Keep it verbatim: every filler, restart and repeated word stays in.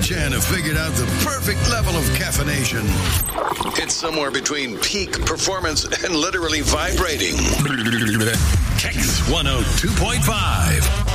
Chan have figured out the perfect level of caffeination. It's somewhere between peak performance and literally vibrating. Kicks one oh two point five.